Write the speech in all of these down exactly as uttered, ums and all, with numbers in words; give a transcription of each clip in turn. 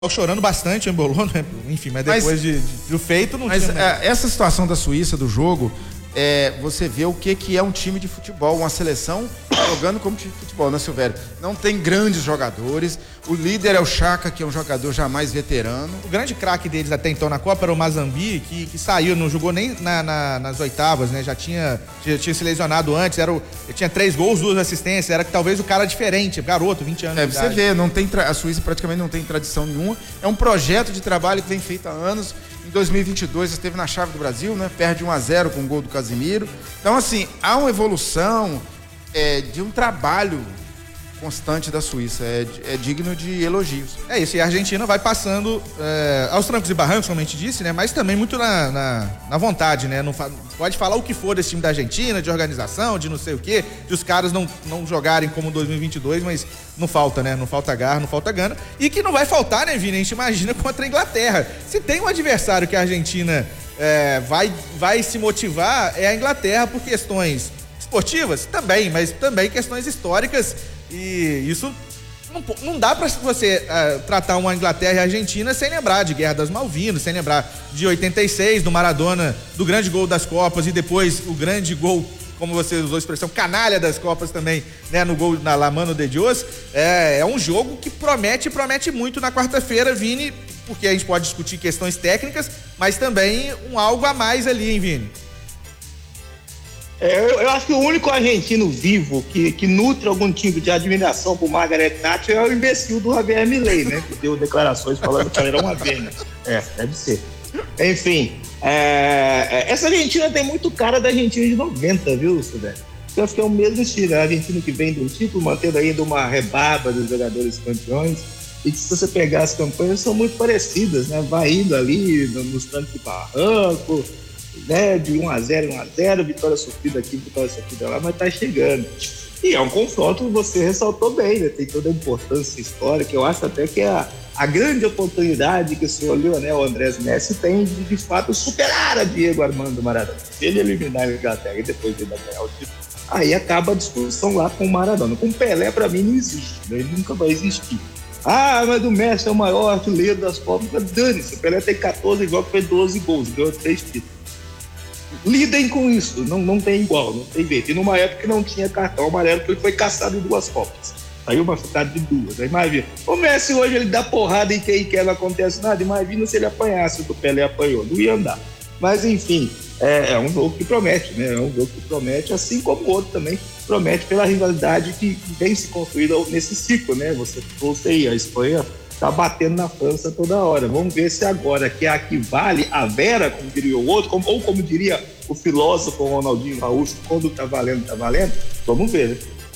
chorando bastante, embolou, né? Enfim, mas depois mas, de, de, do feito não mas, tinha... Mas essa situação da Suíça, do jogo, é, você vê o que, que é um time de futebol, uma seleção jogando como time de futebol, né, Silvério? Não tem grandes jogadores, o líder é o Xhaka, que é um jogador já mais veterano. O grande craque deles até então na Copa era o Mazambi, que, que saiu, não jogou nem na, na, nas oitavas, né? Já tinha, já tinha se lesionado antes, era o, ele tinha três gols, duas assistências, era talvez o cara diferente, garoto, vinte anos é, de você idade. vê, não tem tra... a Suíça praticamente não tem tradição nenhuma, é um projeto de trabalho que vem feito há anos. Em dois mil e vinte e dois esteve na chave do Brasil, né? Perde um a zero com o gol do Casimiro. Então, assim, há uma evolução é, de um trabalho constante da Suíça, é, é digno de elogios. É isso, e a Argentina vai passando é, aos trancos e barrancos, como a gente disse, né? Mas também muito na, na, na vontade, né? Não fa- pode falar o que for desse time da Argentina, de organização, de não sei o quê, de os caras não, não jogarem como dois mil e vinte e dois, mas não falta, né? Não falta garra, não falta gana. E que não vai faltar, né, Vini? A gente imagina contra a Inglaterra. Se tem um adversário que a Argentina é, vai, vai se motivar, é a Inglaterra por questões esportivas? Também, mas também questões históricas. E isso não, não dá pra você uh, tratar uma Inglaterra e Argentina sem lembrar de Guerra das Malvinas, sem lembrar de oitenta e seis, do Maradona, do grande gol das Copas e depois o grande gol, como você usou a expressão, canalha das Copas também, né, no gol na La Mano de Dios. É, é um jogo que promete, promete muito na quarta-feira, Vini, porque a gente pode discutir questões técnicas, mas também um algo a mais ali, hein, Vini? É, eu, eu acho que o único argentino vivo que, que nutre algum tipo de admiração por Margaret Thatcher é o imbecil do Javier Milei, né? Que deu declarações falando que ela era uma vênia. É, deve ser. Enfim, é, essa Argentina tem muito cara da Argentina de noventa, viu, Sudé? Eu acho que é o mesmo estilo. A Argentina que vem do título, mantendo ainda uma rebarba dos jogadores campeões. E que se você pegar as campanhas, são muito parecidas, né? Vai indo ali nos trancos de barranco, né, de um a zero, um a zero, vitória sofrida aqui, vitória sofrida lá, mas tá chegando. E é um confronto, você ressaltou bem, né? Tem toda a importância histórica. Eu acho até que é a, a grande oportunidade que o senhor Lionel Andrés Messi tem de, de fato, superar a Diego Armando Maradona. Se ele eliminar a Inglaterra e depois ele ganhar o título, aí acaba a discussão lá com o Maradona. Com o Pelé, pra mim, não existe, né? Ele nunca vai existir. Ah, mas o Messi é o maior artilheiro das Copas. Dane-se, o Pelé tem catorze jogos, fez doze gols, ganhou três títulos. Lidem com isso, não, não tem igual, não tem jeito. E numa época que não tinha cartão amarelo, porque ele foi caçado em duas Copas. Saiu machucado de duas. Aí imagina, o Messi hoje ele dá porrada em quem quer, não acontece nada. Imagina se ele apanhasse o que o Pelé apanhou, não ia andar. Mas enfim, é, é um jogo que promete, né? É um jogo que promete, assim como o outro também promete pela rivalidade que vem se construída nesse ciclo, né? Você trouxe aí, a Espanha tá batendo na França toda hora. Vamos ver se agora que a que vale a Vera, como diria o outro, como, ou como diria o filósofo Ronaldinho Gaúcho, quando tá valendo, tá valendo. Vamos ver, né?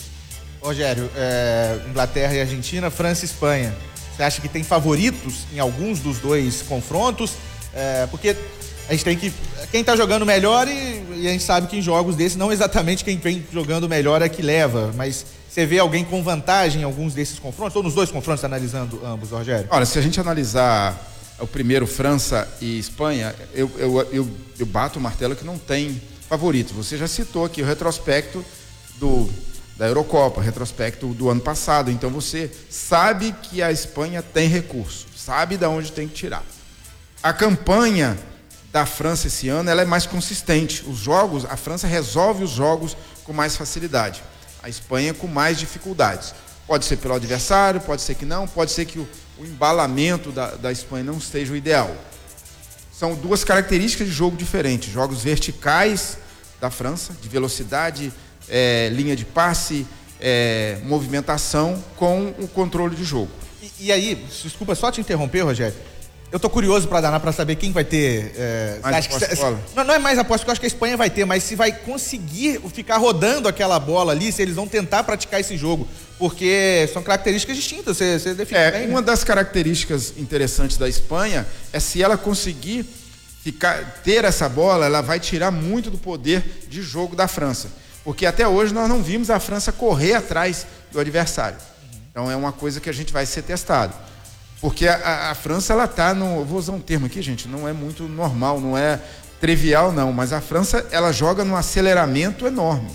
Rogério, é, Inglaterra e Argentina, França e Espanha. Você acha que tem favoritos em alguns dos dois confrontos? É, porque a gente tem que... Quem tá jogando melhor e, e a gente sabe que em jogos desses, não exatamente quem vem jogando melhor é que leva, mas... Você vê alguém com vantagem em alguns desses confrontos? Ou nos dois confrontos, analisando ambos, Rogério? Olha, se a gente analisar o primeiro, França e Espanha, eu, eu, eu, eu bato o martelo que não tem favorito. Você já citou aqui o retrospecto do, da Eurocopa, retrospecto do ano passado. Então você sabe que a Espanha tem recurso, sabe de onde tem que tirar. A campanha da França esse ano ela é mais consistente. Os jogos, a França resolve os jogos com mais facilidade. A Espanha com mais dificuldades. Pode ser pelo adversário, pode ser que não, pode ser que o, o embalamento da, da Espanha não esteja o ideal. São duas características de jogo diferentes. Jogos verticais da França, de velocidade, é, linha de passe, é, movimentação, com o controle de jogo. E, e aí, desculpa só te interromper, Rogério. Eu tô curioso pra danar pra saber quem vai ter. É, mais acho que, não, não é mais aposta, porque eu acho que a Espanha vai ter, mas se vai conseguir ficar rodando aquela bola ali, se eles vão tentar praticar esse jogo, porque são características distintas, você, você define é, bem. Uma né? das características interessantes da Espanha é se ela conseguir ficar, ter essa bola, ela vai tirar muito do poder de jogo da França, porque até hoje nós não vimos a França correr atrás do adversário. Uhum. Então é uma coisa que a gente vai ser testado. Porque a, a França, ela tá no... Eu vou usar um termo aqui, gente, não é muito normal, não é trivial, não. Mas a França, ela joga num aceleramento enorme.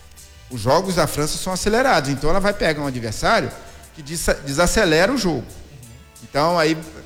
Os jogos da França são acelerados. Então, ela vai pegar um adversário que desacelera o jogo. Então, aí